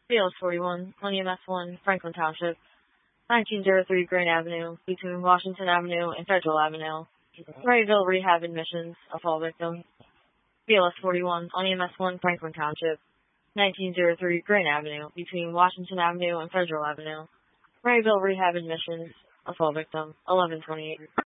BLS 41 on EMS 1, Franklin Township, 1903 Grant Avenue, between Washington Avenue and Federal Avenue. Rayville Rehab admissions, a fall victim. BLS 41 on EMS 1, Franklin Township, 1903 Grant Avenue, between Washington Avenue and Federal Avenue. Rayville Rehab admissions, a fall victim, 1128.